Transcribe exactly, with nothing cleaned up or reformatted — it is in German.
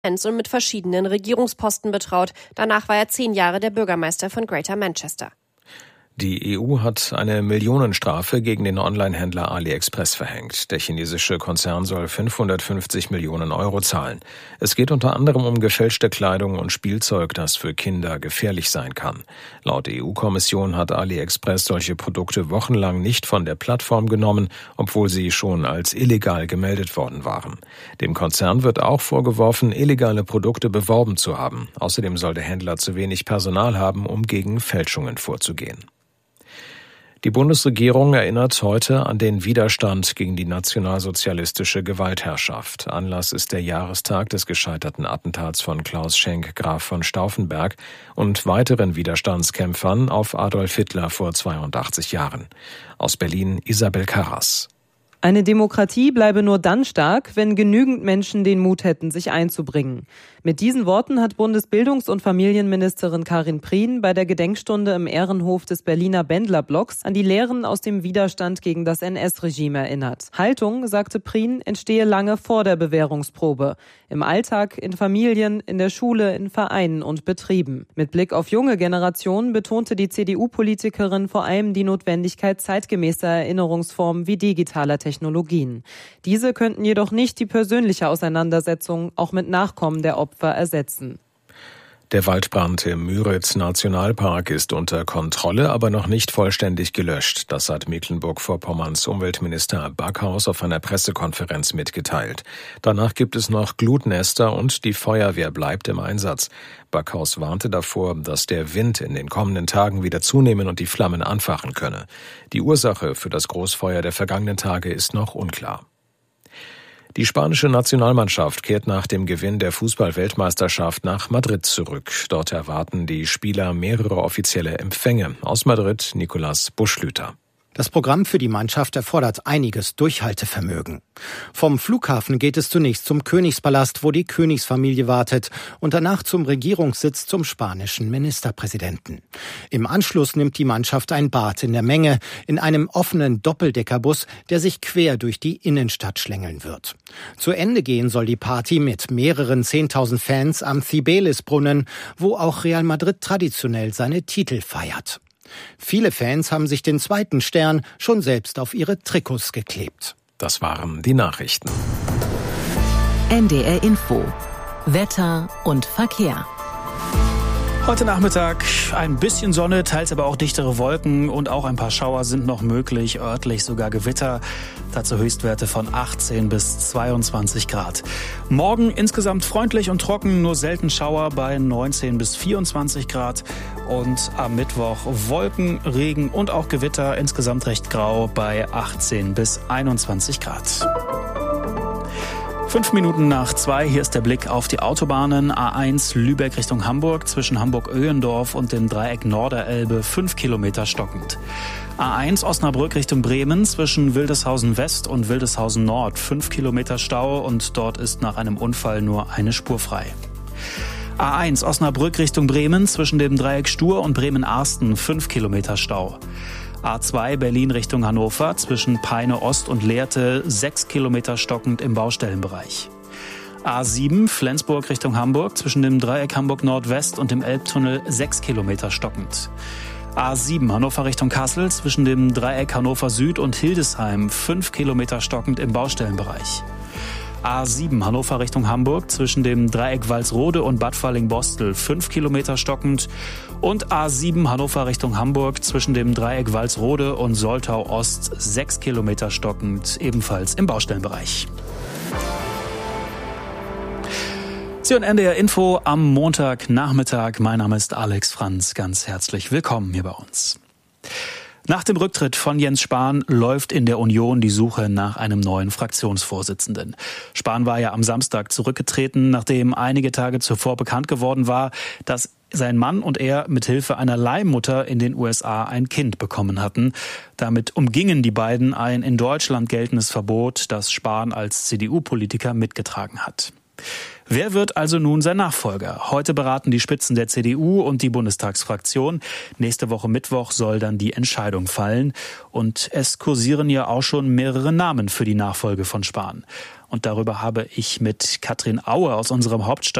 und mit verschiedenen Regierungsposten betraut. Danach war er zehn Jahre der Bürgermeister von Greater Manchester. Die E U hat eine Millionenstrafe gegen den Online-Händler AliExpress verhängt. Der chinesische Konzern soll fünfhundertfünfzig Millionen Euro zahlen. Es geht unter anderem um gefälschte Kleidung und Spielzeug, das für Kinder gefährlich sein kann. Laut E U-Kommission hat AliExpress solche Produkte wochenlang nicht von der Plattform genommen, obwohl sie schon als illegal gemeldet worden waren. Dem Konzern wird auch vorgeworfen, illegale Produkte beworben zu haben. Außerdem soll der Händler zu wenig Personal haben, um gegen Fälschungen vorzugehen. Die Bundesregierung erinnert heute an den Widerstand gegen die nationalsozialistische Gewaltherrschaft. Anlass ist der Jahrestag des gescheiterten Attentats von Klaus Schenk, Graf von Stauffenberg, und weiteren Widerstandskämpfern auf Adolf Hitler vor zweiundachtzig Jahren. Aus Berlin Isabel Karras. Eine Demokratie bleibe nur dann stark, wenn genügend Menschen den Mut hätten, sich einzubringen. Mit diesen Worten hat Bundesbildungs- und Familienministerin Karin Prien bei der Gedenkstunde im Ehrenhof des Berliner Bändlerblocks an die Lehren aus dem Widerstand gegen das N S-Regime erinnert. Haltung, sagte Prien, entstehe lange vor der Bewährungsprobe. Im Alltag, in Familien, in der Schule, in Vereinen und Betrieben. Mit Blick auf junge Generationen betonte die C D U-Politikerin vor allem die Notwendigkeit zeitgemäßer Erinnerungsformen wie digitaler Technologien. Diese könnten jedoch nicht die persönliche Auseinandersetzung auch mit Nachkommen der Opfer ersetzen. Der Waldbrand im Müritz-Nationalpark ist unter Kontrolle, aber noch nicht vollständig gelöscht. Das hat Mecklenburg-Vorpommerns Umweltminister Backhaus auf einer Pressekonferenz mitgeteilt. Danach gibt es noch Glutnester und die Feuerwehr bleibt im Einsatz. Backhaus warnte davor, dass der Wind in den kommenden Tagen wieder zunehmen und die Flammen anfachen könne. Die Ursache für das Großfeuer der vergangenen Tage ist noch unklar. Die spanische Nationalmannschaft kehrt nach dem Gewinn der Fußball-Weltmeisterschaft nach Madrid zurück. Dort erwarten die Spieler mehrere offizielle Empfänge. Aus Madrid Nicolas Buschlüter. Das Programm für die Mannschaft erfordert einiges Durchhaltevermögen. Vom Flughafen geht es zunächst zum Königspalast, wo die Königsfamilie wartet, und danach zum Regierungssitz zum spanischen Ministerpräsidenten. Im Anschluss nimmt die Mannschaft ein Bad in der Menge, in einem offenen Doppeldeckerbus, der sich quer durch die Innenstadt schlängeln wird. Zu Ende gehen soll die Party mit mehreren zehntausend Fans am Cibeles-Brunnen, wo auch Real Madrid traditionell seine Titel feiert. Viele Fans haben sich den zweiten Stern schon selbst auf ihre Trikots geklebt. Das waren die Nachrichten. N D R Info. Wetter und Verkehr. Heute Nachmittag ein bisschen Sonne, teils aber auch dichtere Wolken und auch ein paar Schauer sind noch möglich, örtlich sogar Gewitter. Dazu Höchstwerte von achtzehn bis zweiundzwanzig Grad. Morgen insgesamt freundlich und trocken, nur selten Schauer bei neunzehn bis vierundzwanzig Grad. Und am Mittwoch Wolken, Regen und auch Gewitter, insgesamt recht grau bei achtzehn bis einundzwanzig Grad. Fünf Minuten nach zwei, hier ist der Blick auf die Autobahnen. A eins Lübeck Richtung Hamburg, zwischen Hamburg-Öhendorf und dem Dreieck Norderelbe, fünf Kilometer stockend. A eins Osnabrück Richtung Bremen, zwischen Wildeshausen West und Wildeshausen Nord, fünf Kilometer Stau und dort ist nach einem Unfall nur eine Spur frei. A eins Osnabrück Richtung Bremen, zwischen dem Dreieck Stur und Bremen-Arsten, fünf Kilometer Stau. A zwei Berlin Richtung Hannover, zwischen Peine Ost und Lehrte, sechs Kilometer stockend im Baustellenbereich. A sieben Flensburg Richtung Hamburg, zwischen dem Dreieck Hamburg Nordwest und dem Elbtunnel, sechs Kilometer stockend. A sieben Hannover Richtung Kassel, zwischen dem Dreieck Hannover Süd und Hildesheim, fünf Kilometer stockend im Baustellenbereich. A sieben Hannover Richtung Hamburg, zwischen dem Dreieck Walsrode und Bad Falling-Bostel, fünf Kilometer stockend. Und A sieben Hannover Richtung Hamburg, zwischen dem Dreieck Walsrode und Soltau Ost, sechs Kilometer stockend, ebenfalls im Baustellenbereich. Sie und N D R Info am Montagnachmittag. Mein Name ist Alex Franz. Ganz herzlich willkommen hier bei uns. Nach dem Rücktritt von Jens Spahn läuft in der Union die Suche nach einem neuen Fraktionsvorsitzenden. Spahn war ja am Samstag zurückgetreten, nachdem einige Tage zuvor bekannt geworden war, dass sein Mann und er mit Hilfe einer Leihmutter in den U S A ein Kind bekommen hatten. Damit umgingen die beiden ein in Deutschland geltendes Verbot, das Spahn als C D U-Politiker mitgetragen hat. Wer wird also nun sein Nachfolger? Heute beraten die Spitzen der C D U und die Bundestagsfraktion. Nächste Woche Mittwoch soll dann die Entscheidung fallen. Und es kursieren ja auch schon mehrere Namen für die Nachfolge von Spahn. Und darüber habe ich mit Katrin Aue aus unserem Hauptstadt